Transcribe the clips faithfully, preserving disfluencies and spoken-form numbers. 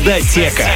Звездотека.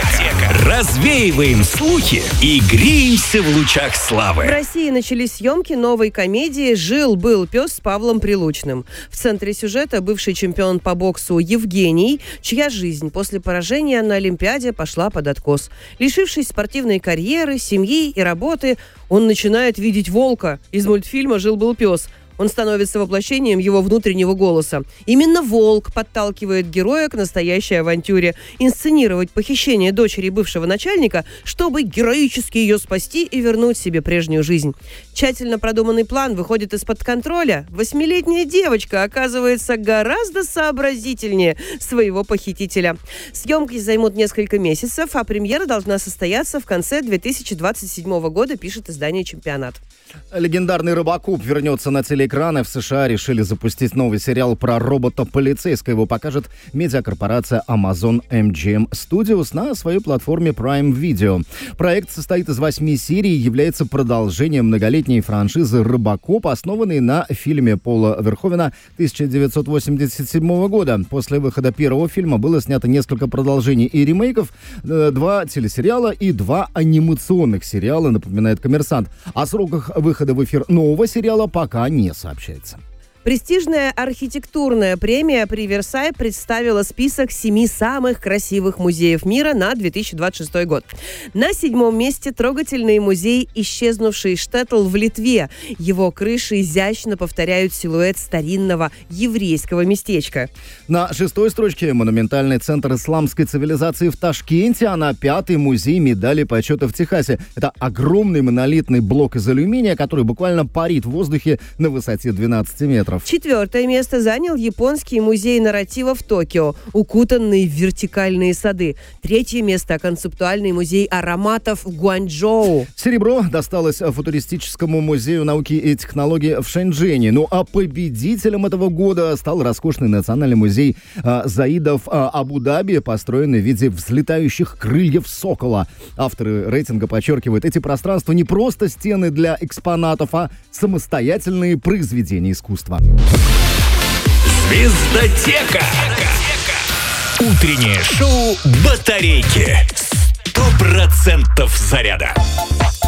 Развеиваем слухи и греемся в лучах славы. В России начались съемки новой комедии «Жил-был пес» с Павлом Прилучным. В центре сюжета бывший чемпион по боксу Евгений, чья жизнь после поражения на Олимпиаде пошла под откос. Лишившись спортивной карьеры, семьи и работы, он начинает видеть волка из мультфильма «Жил-был пес». Он становится воплощением его внутреннего голоса. Именно волк подталкивает героя к настоящей авантюре. Инсценировать похищение дочери бывшего начальника, чтобы героически ее спасти и вернуть себе прежнюю жизнь. Тщательно продуманный план выходит из-под контроля. Восьмилетняя девочка оказывается гораздо сообразительнее своего похитителя. Съемки займут несколько месяцев, а премьера должна состояться в конце две тысячи двадцать седьмого года, пишет издание «Чемпионат». Легендарный Робокоп вернется на телеэкраны. В США решили запустить новый сериал про робота-полицейского. Его покажет медиакорпорация Amazon эм джи эм Studios на своей платформе Prime Video. Проект состоит из восьми серий и является продолжением многолетней франшизы «Робокоп», основанной на фильме Пола Верховена тысяча девятьсот восемьдесят седьмого года. После выхода первого фильма было снято несколько продолжений и ремейков, два телесериала и два анимационных сериала, напоминает «Коммерсант». О сроках выхода в эфир нового сериала пока не сообщается. Престижная архитектурная премия при Версай представила список семи самых красивых музеев мира на две тысячи двадцать шестой год. На седьмом месте трогательный музей «Исчезнувший Штеттл» в Литве. Его крыши изящно повторяют силуэт старинного еврейского местечка. На шестой строчке монументальный центр исламской цивилизации в Ташкенте, а на пятый музей медали почета в Техасе. Это огромный монолитный блок из алюминия, который буквально парит в воздухе на высоте двенадцати метров. Четвертое место занял японский музей нарратива в Токио, укутанный в вертикальные сады. Третье место – концептуальный музей ароматов в Гуанчжоу. Серебро досталось футуристическому музею науки и технологий в Шэньчжэне. Ну а победителем этого года стал роскошный национальный музей а, Заидов а, Абу-Даби, построенный в виде взлетающих крыльев сокола. Авторы рейтинга подчеркивают, эти пространства не просто стены для экспонатов, а самостоятельные произведения искусства. Звездотека. Утреннее шоу «Батарейки». Сто процентов заряда.